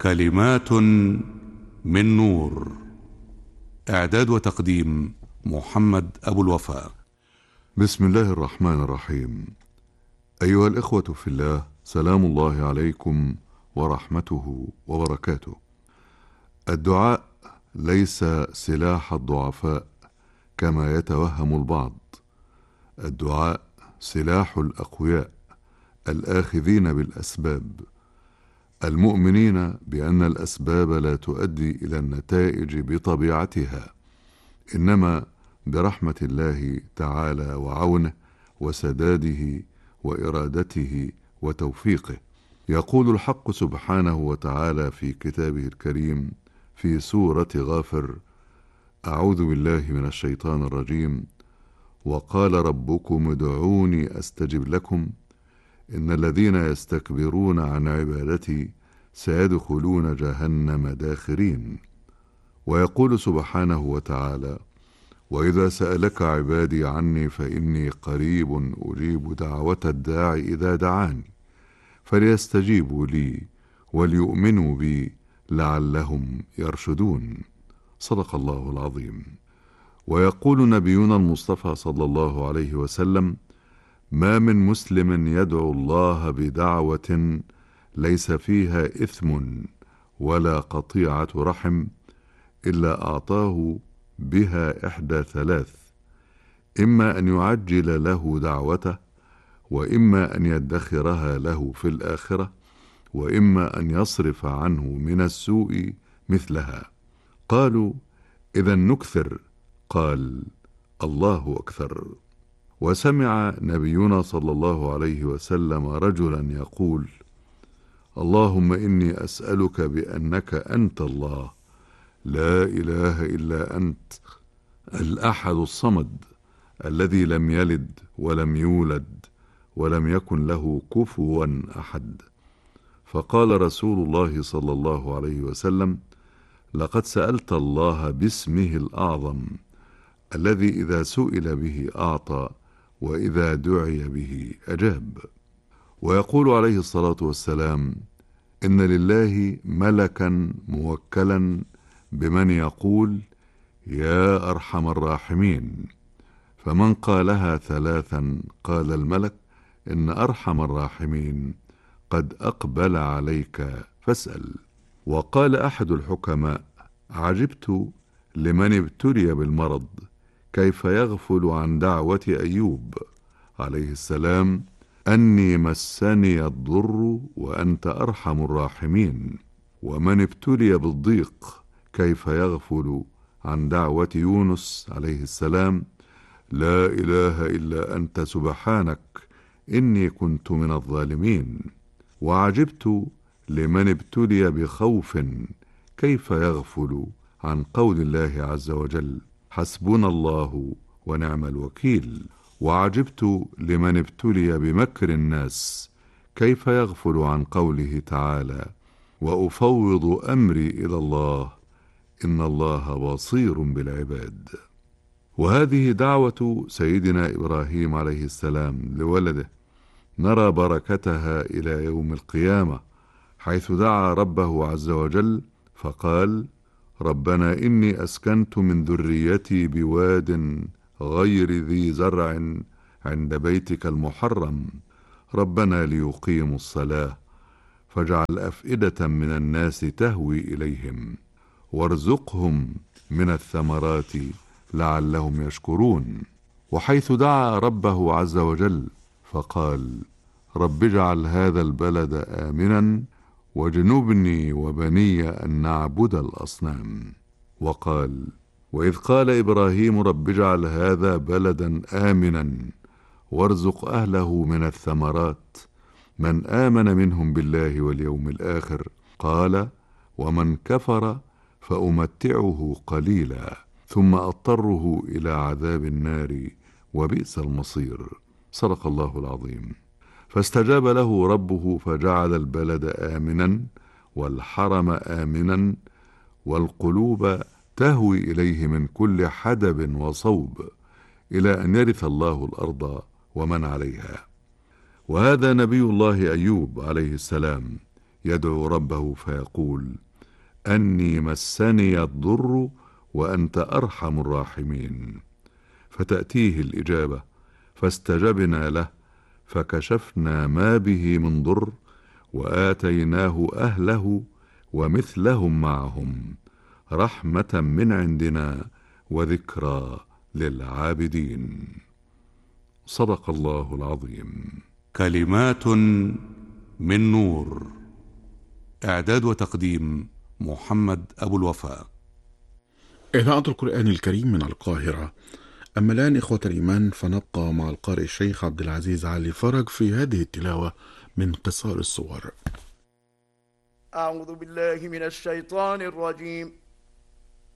كلمات من نور. إعداد وتقديم محمد أبو الوفاء. بسم الله الرحمن الرحيم. أيها الإخوة في الله، سلام الله عليكم ورحمته وبركاته. الدعاء ليس سلاح الضعفاء كما يتوهم البعض. الدعاء سلاح الأقوياء الآخذين بالأسباب، المؤمنين بأن الأسباب لا تؤدي إلى النتائج بطبيعتها، إنما برحمة الله تعالى وعونه وسداده وإرادته وتوفيقه. يقول الحق سبحانه وتعالى في كتابه الكريم في سورة غافر: أعوذ بالله من الشيطان الرجيم. وقال ربكم ادعوني أستجب لكم إن الذين يستكبرون عن عبادتي سيدخلون جهنم داخرين. ويقول سبحانه وتعالى: وإذا سألك عبادي عني فإني قريب أجيب دعوة الداع إذا دعاني فليستجيبوا لي وليؤمنوا بي لعلهم يرشدون. صدق الله العظيم. ويقول نبينا المصطفى صلى الله عليه وسلم: ما من مسلم يدعو الله بدعوة ليس فيها إثم ولا قطيعة رحم إلا أعطاه بها إحدى ثلاث: إما أن يعجل له دعوته، وإما أن يدخرها له في الآخرة، وإما أن يصرف عنه من السوء مثلها. قالوا: إذا نكثر؟ قال: الله أكثر. وسمع نبينا صلى الله عليه وسلم رجلا يقول: اللهم إني أسألك بأنك أنت الله لا إله إلا أنت الأحد الصمد الذي لم يلد ولم يولد ولم يكن له كفوا أحد. فقال رسول الله صلى الله عليه وسلم: لقد سألت الله باسمه الأعظم الذي إذا سئل به أعطى وإذا دعي به أجاب. ويقول عليه الصلاة والسلام: إن لله ملكا موكلا بمن يقول يا أرحم الراحمين، فمن قالها ثلاثا قال الملك: إن أرحم الراحمين قد أقبل عليك فاسأل. وقال أحد الحكماء: عجبت لمن ابتلي بالمرض كيف يغفل عن دعوة أيوب عليه السلام: أني مسني الضر وأنت أرحم الراحمين. ومن ابتلي بالضيق كيف يغفل عن دعوة يونس عليه السلام: لا إله إلا أنت سبحانك إني كنت من الظالمين. وعجبت لمن ابتلي بخوف كيف يغفل عن قول الله عز وجل: حسبنا الله ونعم الوكيل. وعجبت لمن ابتلي بمكر الناس كيف يغفل عن قوله تعالى: وأفوض أمري إلى الله إن الله بصير بالعباد. وهذه دعوة سيدنا إبراهيم عليه السلام لولده، نرى بركتها إلى يوم القيامة، حيث دعا ربه عز وجل فقال: ربنا إني أسكنت من ذريتي بواد غير ذي زرع عند بيتك المحرم ربنا ليقيموا الصلاة فاجعل أفئدة من الناس تهوي إليهم وارزقهم من الثمرات لعلهم يشكرون. وحيث دعا ربه عز وجل فقال: رب اجعل هذا البلد آمنا واجنبني وبني أن نعبد الأصنام. وقال: وإذ قال إبراهيم رب اجعل هذا بلدا آمنا وارزق أهله من الثمرات من آمن منهم بالله واليوم الآخر قال: ومن كفر فأمتعه قليلا ثم أضطره إلى عذاب النار وبئس المصير. صدق الله العظيم. فاستجاب له ربه فجعل البلد آمنا والحرم آمنا والقلوب تهوي إليه من كل حدب وصوب إلى أن يرث الله الأرض ومن عليها. وهذا نبي الله أيوب عليه السلام يدعو ربه فيقول: أني مسني الضر وأنت أرحم الراحمين. فتأتيه الإجابة، فاستجبنا له فكشفنا ما به من ضر وآتيناه أهله ومثلهم معهم رحمة من عندنا وذكرى للعابدين. صدق الله العظيم. كلمات من نور. إعداد وتقديم محمد أبو الوفاء. إذاعة القرآن الكريم من القاهرة. أما الآن إخوة الإيمان فنبقى مع القارئ الشيخ عبد العزيز علي فرج في هذه التلاوة من قصار الصور. أعوذ بالله من الشيطان الرجيم.